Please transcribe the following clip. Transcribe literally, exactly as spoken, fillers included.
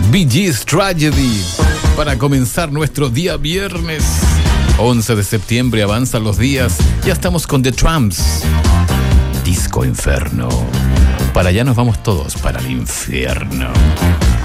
Bee Gees Tragedy, para comenzar nuestro día viernes. once de septiembre, avanzan los días. Ya estamos con The Tramps. Disco Inferno. Para allá nos vamos todos, para el infierno.